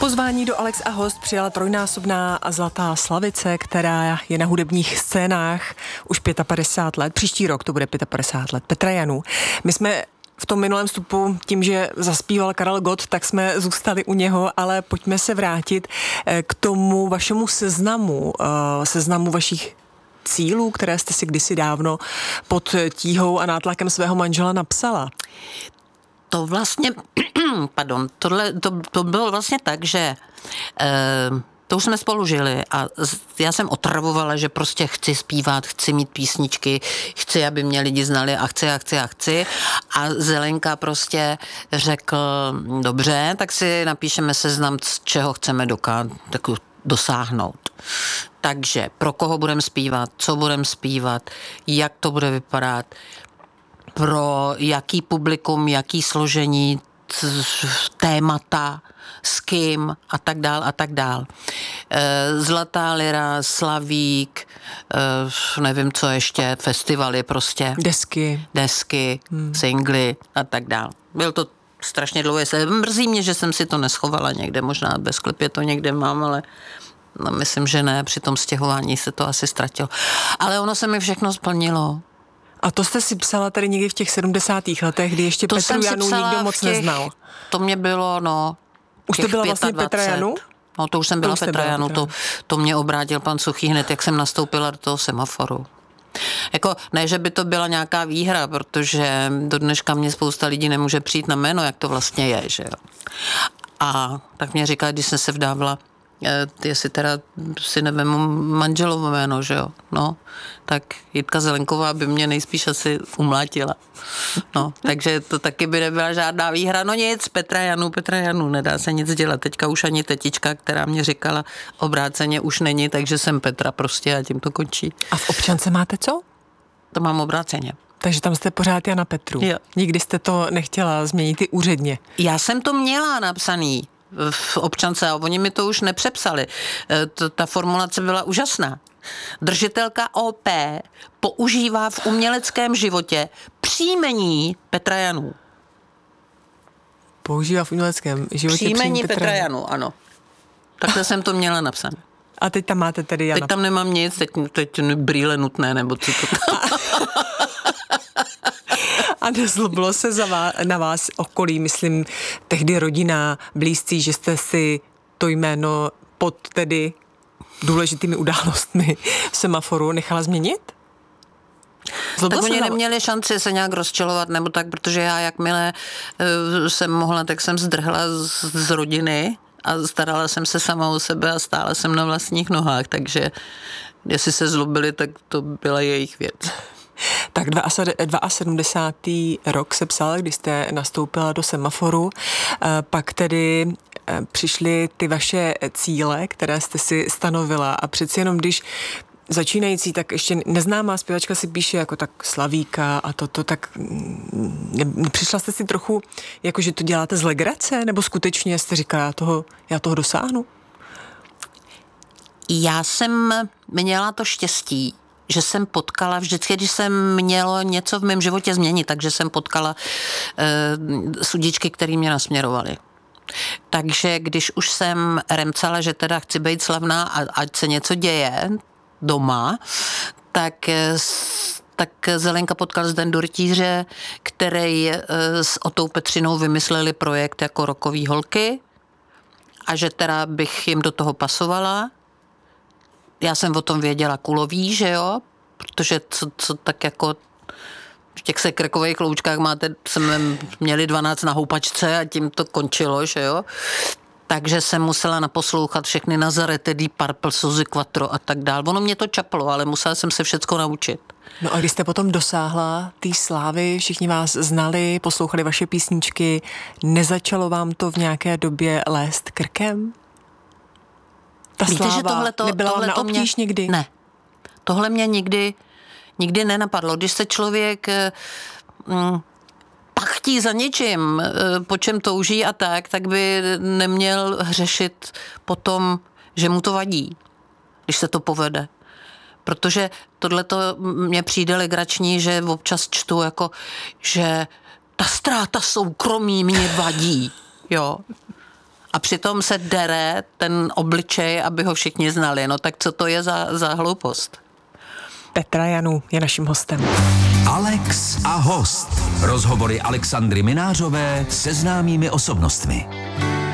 Pozvání do Alex a host přijala trojnásobná zlatá slavice, která je na hudebních scénách už 55 let. Příští rok to bude 55 let. Petra Janů. My jsme v tom minulém vstupu, tím, že zaspíval Karel Gott, tak jsme zůstali u něho, ale pojďme se vrátit k tomu vašemu seznamu vašich cílů, které jste si kdysi dávno pod tíhou a nátlakem svého manžela napsala. To vlastně, to bylo vlastně tak, že to už jsme spolu žili a já jsem otravovala, že prostě chci zpívat, chci mít písničky, chci, aby mě lidi znali a chci. A Zelenka prostě řekl, dobře, tak si napíšeme seznam, z čeho chceme dosáhnout. Takže pro koho budeme zpívat, co budeme zpívat, jak to bude vypadat, pro jaký publikum, jaký složení, témata, s kým a tak dál. Zlatá Lyra, Slavík, nevím co ještě, festivaly prostě. Desky, singly a tak dál. Byl to strašně dlouhé. Mrzí mě, že jsem si to neschovala někde, možná ve sklepě to někde mám, ale no, myslím, že ne, při tom stěhování se to asi ztratilo. Ale ono se mi všechno splnilo. A to jste si psala tady někdy v těch 70. letech, kdy ještě to Petru Janu nikdo moc neznal. To mě bylo, už to byla vlastně Petra Janu? No to už jsem byla Petra Janu, to mě obrátil pan Suchý hned, jak jsem nastoupila do toho semaforu. Jako, ne, že by to byla nějaká výhra, protože do dneška mě spousta lidí nemůže přijít na jméno, jak to vlastně je, že jo. A tak mě říká, když jsem se vdávala, jestli teda si nevemu manželovo jméno, že jo, no, tak Jitka Zelenková by mě nejspíš asi umlátila. No, takže to taky by nebyla žádná výhra. No nic, Petra Janu, nedá se nic dělat. Teďka už ani tetička, která mě říkala obráceně, už není, takže jsem Petra prostě a tím to končí. A v občance máte co? To mám obráceně. Takže tam jste pořád Jana Petru. Jo. Nikdy jste to nechtěla změnit i úředně. Já jsem to měla napsaný v občance a oni mi to už nepřepsali. Ta formulace byla úžasná. Držitelka OP používá v uměleckém životě příjmení Petra Janů. Používá v uměleckém životě příjmení Petra Janů, ano. Takhle jsem to měla napsané. A teď tam máte tedy Jana. Teď tam nemám nic, teď brýle nutné, nebo co to tam. A nezlobilo se na vás okolí, myslím, tehdy rodina, blízcí, že jste si to jméno pod tedy důležitými událostmi semaforu nechala změnit? Tak oni neměli šanci se nějak rozčilovat nebo tak, protože já jakmile jsem mohla, tak jsem zdrhla z rodiny a starala jsem se sama o sebe a stála jsem na vlastních nohách, takže jestli se zlobili, tak to byla jejich věc. Tak 72. rok se psal, když jste nastoupila do semaforu, pak tedy přišly ty vaše cíle, které jste si stanovila a přeci jenom když začínající, tak ještě neznámá zpěvačka si píše jako tak Slavíka a toto, tak přišla jste si trochu, jako že to děláte z legrace, nebo skutečně jste říkala, já toho dosáhnu? Já jsem měla to štěstí, že jsem potkala vždycky, když jsem mělo něco v mém životě změnit, takže jsem potkala sudičky, které mě nasměrovaly. Takže když už jsem remcala, že teda chci být slavná a ať se něco děje doma, tak Zelenka potkal Zdendu Rytíře, který s Otou Petřinou vymysleli projekt jako rockový holky a že teda bych jim do toho pasovala. Já jsem o tom věděla kulový, že jo, protože co tak jako v těch sekrekových kloučkách jsme měli 12 na houpačce a tím to končilo, že jo. Takže jsem musela naposlouchat všechny Nazarety, Deep Purple, Suzy Quattro a tak dál. Ono mě to čaplo, ale musela jsem se všecko naučit. No a když jste potom dosáhla té slávy, všichni vás znali, poslouchali vaše písničky, nezačalo vám to v nějaké době lézt krkem? Ta víte, sláva že nebyla vám na obtíž někdy? Ne. Tohle mě nikdy nenapadlo. Když se člověk pachtí za něčím, po čem touží a tak by neměl hřešit potom, že mu to vadí, když se to povede. Protože tohleto mně přijde legrační, že občas čtu jako, že ta ztráta soukromí mě vadí, jo. a přitom se dere ten obličej, aby ho všichni znali. No tak co to je za hloupost? Petra Janů je naším hostem. Alex a host. Rozhovory Alexandry Minářové se známými osobnostmi.